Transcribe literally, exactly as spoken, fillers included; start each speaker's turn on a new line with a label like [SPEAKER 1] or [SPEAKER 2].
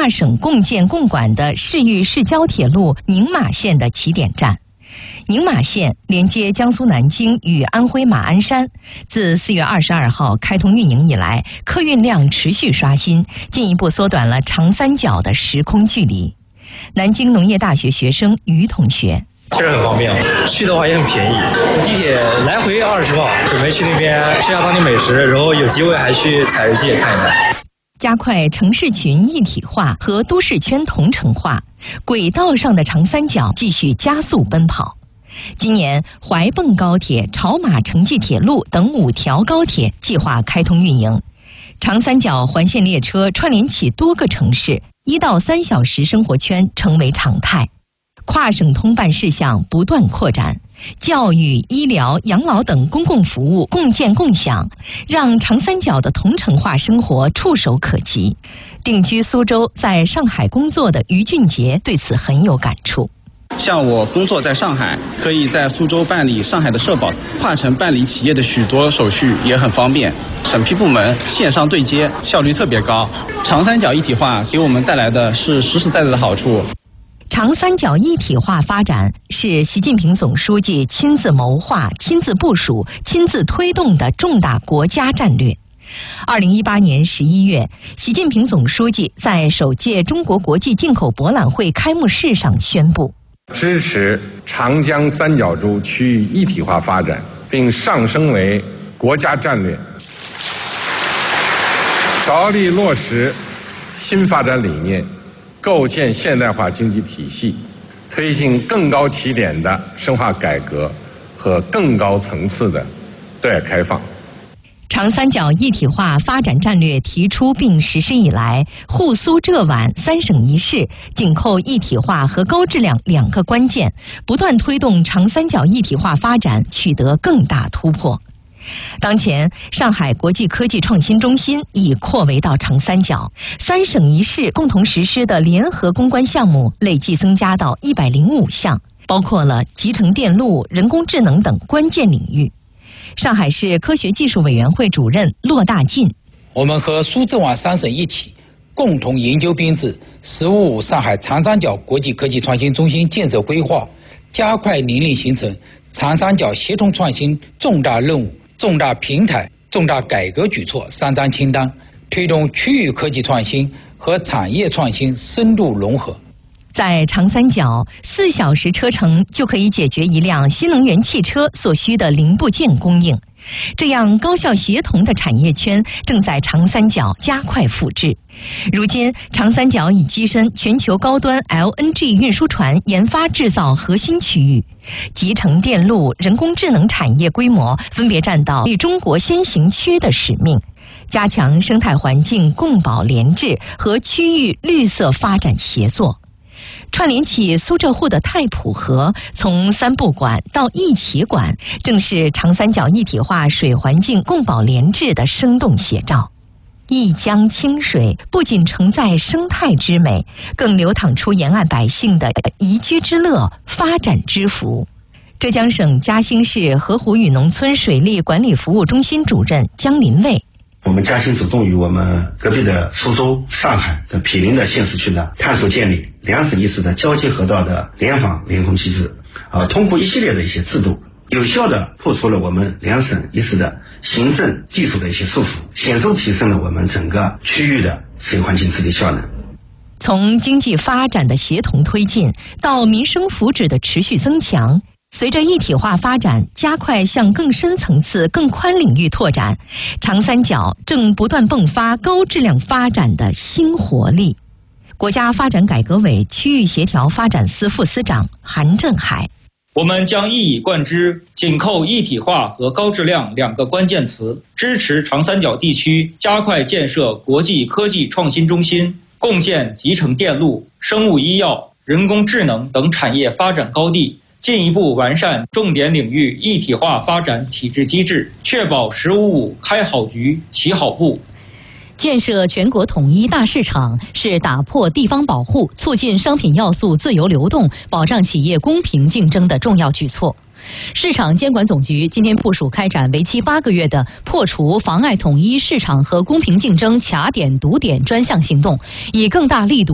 [SPEAKER 1] 跨省共建共管的市域市郊铁路宁马线的起点站。宁马线连接江苏南京与安徽马鞍山，自四月二十二号开通运营以来，客运量持续刷新，进一步缩短了长三角的时空距离。南京农业大学学生于同学。
[SPEAKER 2] 确实很方便，去的话也很便宜，地铁来回二十磅，准备去那边吃下当地美食，然后有机会还去采石界看一看。
[SPEAKER 1] 加快城市群一体化和都市圈同城化，轨道上的长三角继续加速奔跑。今年怀蚌高铁、潮马城际铁路等五条高铁计划开通运营，长三角环线列车串联起多个城市，一到三小时生活圈成为常态。跨省通办事项不断扩展，教育、医疗、养老等公共服务共建共享，让长三角的同城化生活触手可及。定居苏州、在上海工作的于俊杰对此很有感触。
[SPEAKER 3] 像我工作在上海，可以在苏州办理上海的社保，跨城办理企业的许多手续也很方便。审批部门线上对接，效率特别高。长三角一体化给我们带来的是实实在在的好处。
[SPEAKER 1] 长三角一体化发展是习近平总书记亲自谋划、亲自部署、亲自推动的重大国家战略。二零一八年十一月，习近平总书记在首届中国国际进口博览会开幕式上宣布，
[SPEAKER 4] 支持长江三角洲区域一体化发展，并上升为国家战略，着力落实新发展理念，构建现代化经济体系，推进更高起点的深化改革和更高层次的对外开放。
[SPEAKER 1] 长三角一体化发展战略提出并实施以来，沪苏浙皖三省一市紧扣一体化和高质量两个关键，不断推动长三角一体化发展取得更大突破。当前，上海国际科技创新中心已扩围到长三角，三省一市共同实施的联合攻关项目累计增加到一百零五项，包括了集成电路、人工智能等关键领域。上海市科学技术委员会主任骆大进：
[SPEAKER 5] 我们和苏浙皖三省一起，共同研究编制“十五五”上海长三角国际科技创新中心建设规划，加快拟定形成长三角协同创新重大任务、重大平台、重大改革举措三张清单，推动区域科技创新和产业创新深度融合。
[SPEAKER 1] 在长三角，四小时车程就可以解决一辆新能源汽车所需的零部件供应。这样高效协同的产业圈正在长三角加快复制。如今，长三角已跻身全球高端 L N G 运输船研发制造核心区域，集成电路、人工智能产业规模分别占到立中国先行区的使命，加强生态环境共保联治和区域绿色发展协作。串联起苏浙沪的太浦河，从三不管到一起管，正是长三角一体化水环境共保联治的生动写照。一江清水不仅承载生态之美，更流淌出沿岸百姓的宜居之乐、发展之福。浙江省嘉兴市河湖峪农村水利管理服务中心主任江林卫：
[SPEAKER 6] 我们嘉兴主动与我们隔壁的苏州、上海的毗邻的县市区呢，探索建立两省一市的交接河道的联防联控机制，啊，通过一系列的一些制度，有效地破除了我们两省一市的行政技术的一些束缚，显著提升了我们整个区域的水环境治理效能。
[SPEAKER 1] 从经济发展的协同推进到民生福祉的持续增强，随着一体化发展加快向更深层次、更宽领域拓展，长三角正不断迸发高质量发展的新活力。国家发展改革委区域协调发展司副司长韩振海：
[SPEAKER 2] 我们将一以贯之，紧扣一体化和高质量两个关键词，支持长三角地区加快建设国际科技创新中心，共建集成电路、生物医药、人工智能等产业发展高地，进一步完善重点领域一体化发展体制机制，确保“十五五”开好局、起好步。
[SPEAKER 7] 建设全国统一大市场是打破地方保护、促进商品要素自由流动、保障企业公平竞争的重要举措。市场监管总局今天部署开展为期八个月的破除妨碍统一市场和公平竞争卡点堵点专项行动，以更大力度